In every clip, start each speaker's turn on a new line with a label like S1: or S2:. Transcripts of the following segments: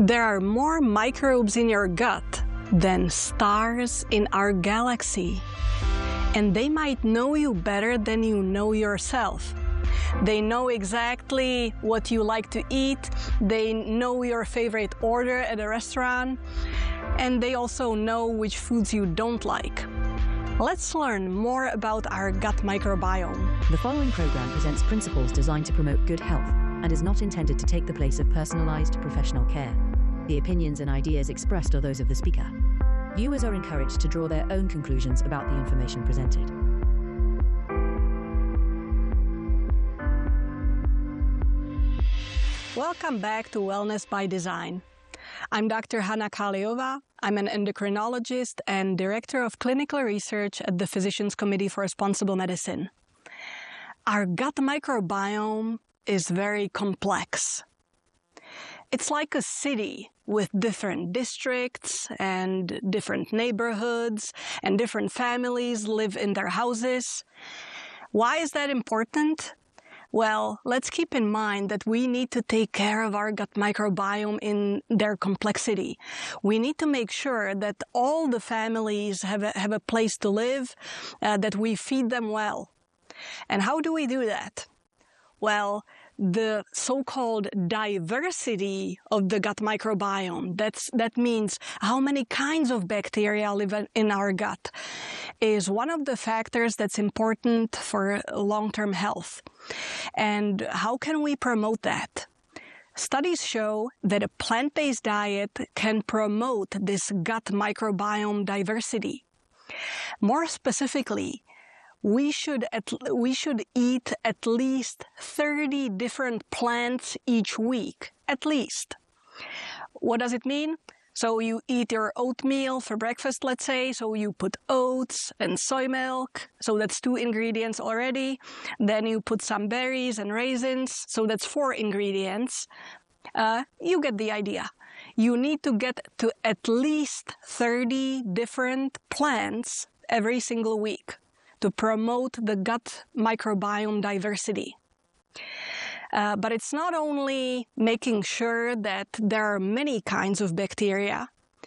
S1: There are more microbes in your gut than stars in our galaxy. And they might know you better than you know yourself. They know exactly what you like to eat. They know your favorite order at a restaurant. And they also know which foods you don't like. Let's learn more about our gut microbiome.
S2: The following program presents principles designed to promote good health and is not intended to take the place of personalized professional care. The opinions and ideas expressed are those of the speaker. Viewers are encouraged to draw their own conclusions about the information presented.
S1: Welcome back to Wellness by Design. I'm Dr. Hanna Kaliova. I'm an endocrinologist and Director of Clinical Research at the Physicians Committee for Responsible Medicine. Our gut microbiome is very complex. It's like a city with different districts and different neighborhoods, and different families live in their houses. Why is that important? Well, let's keep in mind that we need to take care of our gut microbiome in their complexity. We need to make sure that all the families have a place to live, that we feed them well. And how do we do that? Well, the so-called diversity of the gut microbiome, that means how many kinds of bacteria live in our gut, is one of the factors that's important for long-term health. And how can we promote that? Studies show that a plant-based diet can promote this gut microbiome diversity. More specifically, we should eat at least 30 different plants each week, at least. What does it mean? So you eat your oatmeal for breakfast, let's say, so you put oats and soy milk, so that's 2 ingredients already. Then you put some berries and raisins, so that's 4 ingredients. You get the idea. You need to get to at least 30 different plants every single week to promote the gut microbiome diversity. But it's not only making sure that there are many kinds of bacteria,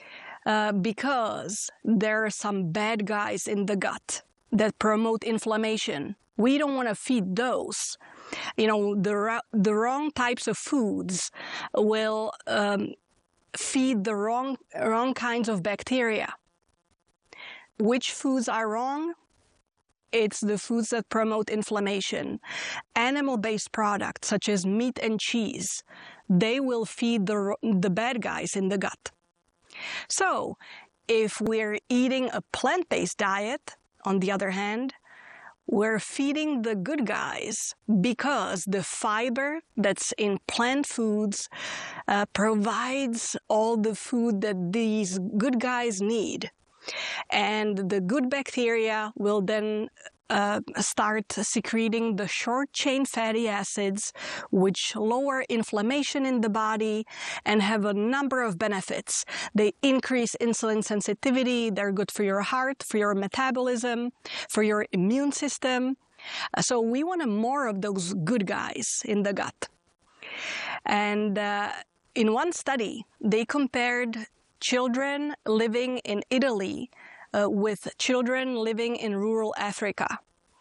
S1: because there are some bad guys in the gut that promote inflammation. We don't want to feed those. You know, the wrong types of foods will feed the wrong kinds of bacteria. Which foods are wrong? It's the foods that promote inflammation. Animal-based products, such as meat and cheese, they will feed the bad guys in the gut. So, if we're eating a plant-based diet, on the other hand, we're feeding the good guys because the fiber that's in plant foods provides all the food that these good guys need. And the good bacteria will then start secreting the short-chain fatty acids, which lower inflammation in the body and have a number of benefits. They increase insulin sensitivity, they're good for your heart, for your metabolism, for your immune system. So we want more of those good guys in the gut. And in one study, they compared children living in Italy with children living in rural Africa.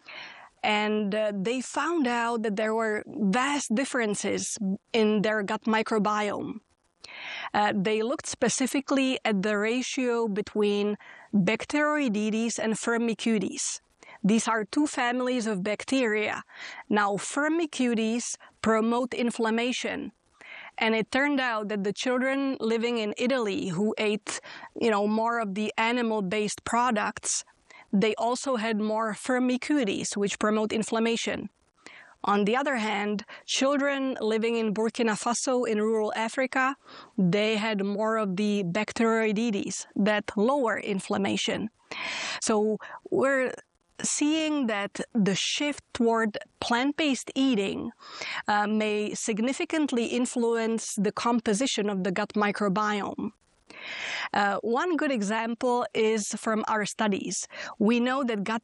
S1: And they found out that there were vast differences in their gut microbiome. They looked specifically at the ratio between Bacteroidetes and Firmicutes. These are 2 families of bacteria. Now, Firmicutes promote inflammation. And it turned out that the children living in Italy who ate, more of the animal-based products, they also had more Firmicutes, which promote inflammation. On the other hand, children living in Burkina Faso in rural Africa, they had more of the Bacteroidetes that lower inflammation. So we're seeing that the shift toward plant-based eating may significantly influence the composition of the gut microbiome. One good example is from our studies. We know that gut